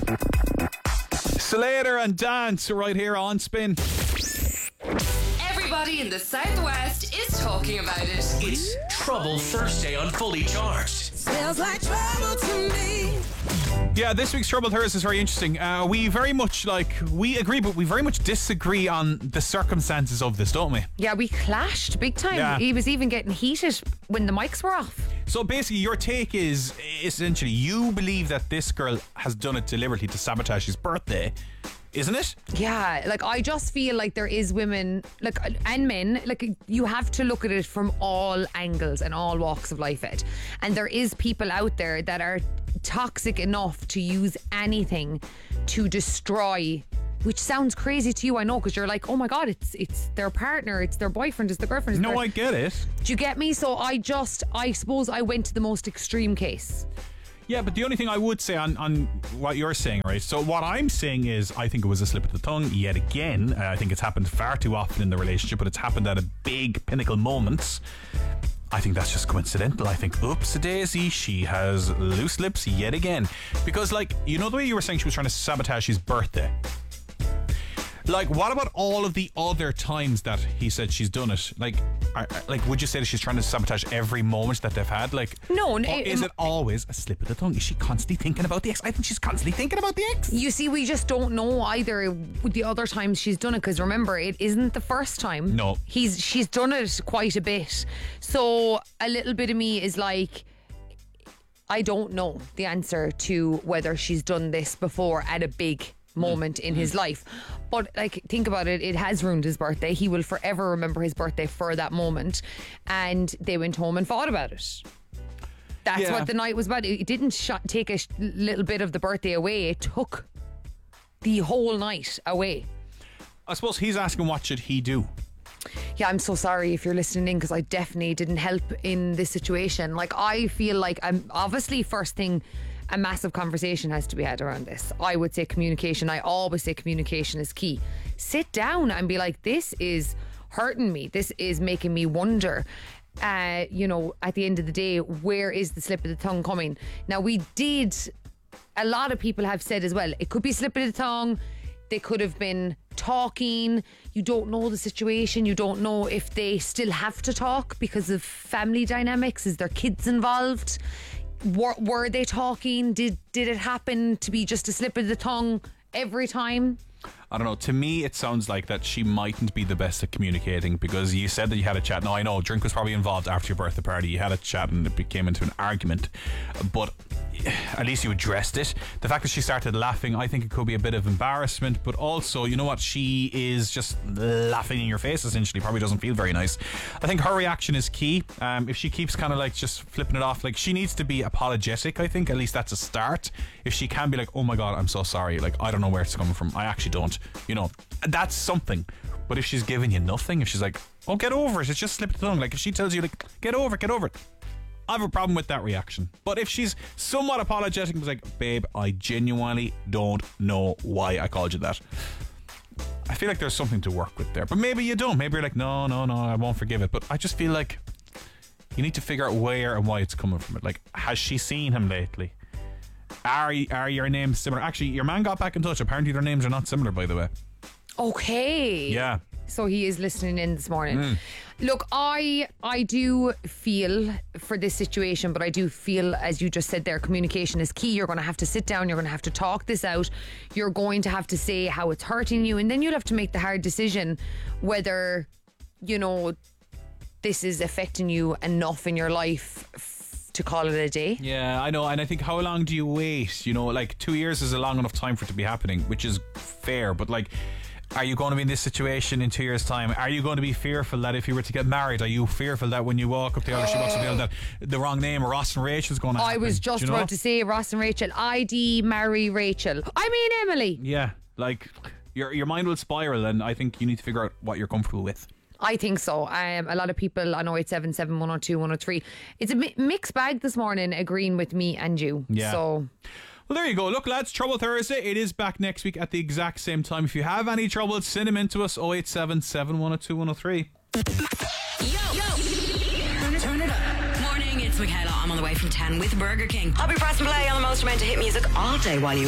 Slater and Dance right here on Spin. Everybody in the Southwest is talking about it. It's Trouble Thursday on Fully Charged. Smells like trouble to me. Yeah, this week's Trouble Thursday is very interesting. We very much we agree, but we very much disagree on the circumstances of this, don't we? Yeah, we clashed big time. Yeah. He was even getting heated when the mics were off. So basically, your take is essentially you believe that this girl has done it deliberately to sabotage his birthday, isn't it? Yeah, I just feel like there is women, and men, you have to look at it from all angles and all walks of life, Ed. And there is people out there that are toxic enough to use anything to destroy, which sounds crazy to you, I know, because you're like, oh my God, it's their partner, it's their boyfriend, it's their girlfriend. No, I get it. Do you get me? So I suppose I went to the most extreme case. Yeah, but the only thing I would say on what you're saying, right? So what I'm saying is I think it was a slip of the tongue yet again. I think it's happened far too often in the relationship, but it's happened at a big pinnacle moment. I think that's just coincidental. I think, oops-a-daisy, she has loose lips yet again. Because, the way you were saying she was trying to sabotage his birthday? What about all of the other times that he said she's done it? Would you say that she's trying to sabotage every moment that they've had? No. Or is it always a slip of the tongue? Is she constantly thinking about the ex? I think she's constantly thinking about the ex. You see, we just don't know either with the other times she's done it, because remember, it isn't the first time. No. She's done it quite a bit. So a little bit of me is like, I don't know the answer to whether she's done this before at a big moment in his life. But think about it, it has ruined his birthday. He will forever remember his birthday for that moment. And they went home and fought about it. That's what the night was about. It didn't take a little bit of the birthday away. It took the whole night away. I suppose he's asking, what should he do? Yeah, I'm so sorry if you're listening in, because I definitely didn't help in this situation. I feel like I'm obviously, first thing, a massive conversation has to be had around this. I would say communication. I always say communication is key. Sit down and be like, this is hurting me. This is making me wonder. At the end of the day, where is the slip of the tongue coming? Now, a lot of people have said as well, it could be slip of the tongue. They could have been talking. You don't know the situation. You don't know if they still have to talk because of family dynamics. Is there kids involved? Were they talking? Did it happen to be just a slip of the tongue every time? I don't know. To me, it sounds like that she mightn't be the best at communicating, because you said that you had a chat. Now, I know drink was probably involved after your birthday party. You had a chat and it became into an argument. But at least you addressed it. The fact that she started laughing, I think it could be a bit of embarrassment. But also, you know what? She is just laughing in your face, essentially. Probably doesn't feel very nice. I think her reaction is key. If she keeps kind of just flipping it off, she needs to be apologetic, I think. At least that's a start. If she can be like, oh my God, I'm so sorry. I don't know where it's coming from. I actually don't. That's something. But if she's giving you nothing, if she's like, oh, get over it, it's just slip of the tongue. If she tells you, get over it, I have a problem with that reaction. But if she's somewhat apologetic and was like, babe, I genuinely don't know why I called you that, I feel like there's something to work with there. But maybe you don't. Maybe you're like, no, I won't forgive it. But I just feel like you need to figure out where and why it's coming from. Has she seen him lately? Are your names similar? Actually, your man got back in touch. Apparently their names are not similar, by the way. Okay. Yeah. So he is listening in this morning. Look, I do feel for this situation, but I do feel, as you just said there, communication is key. You're going to have to sit down. You're going to have to talk this out. You're going to have to say how it's hurting you. And then you'll have to make the hard decision whether, this is affecting you enough in your life to call it a day. Yeah, I know. And I think, how long do you wait? 2 years is a long enough time for it to be happening, which is fair. But are you going to be in this situation in 2 years' time? Are you going to be fearful that if you were to get married, are you fearful that when you walk up the aisle, she walks up the aisle, that the wrong name, Ross and Rachel's going to happen? I was just about to say Ross and Rachel. ID marry Rachel. I mean Emily. Yeah, your mind will spiral, and I think you need to figure out what you're comfortable with. I think so. A lot of people on 0877 102 103. It's a mixed bag this morning, agreeing with me and you. Yeah. So, well, there you go. Look, lads, Trouble Thursday. It is back next week at the exact same time. If you have any trouble, send them in to us. 0877 102 103. Turn it up. Morning, it's Michaela. I'm on the way from 10 with Burger King. I'll be pressing play on the most amount of hit music all day while you